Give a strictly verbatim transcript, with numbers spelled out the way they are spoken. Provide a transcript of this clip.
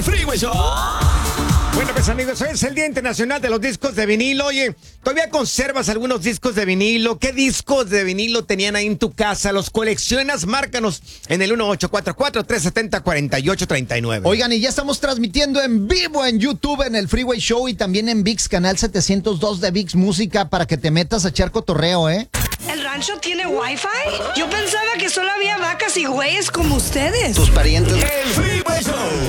Freeway Show. Bueno, pues amigos, hoy es el Día Internacional de los Discos de Vinilo. Oye, ¿todavía conservas algunos discos de vinilo? ¿Qué discos de vinilo tenían ahí en tu casa? ¿Los coleccionas? Márcanos en el uno ocho cuatro cuatro, tres siete cero, cuatro ocho tres nueve. Oigan, y ya estamos transmitiendo en vivo en YouTube, en el Freeway Show y también en ViX, canal setecientos dos de ViX Música, para que te metas a echar cotorreo, ¿eh? ¿El rancho tiene wifi? Yo pensaba que solo había vacas y güeyes como ustedes. Tus parientes. El Freeway Show.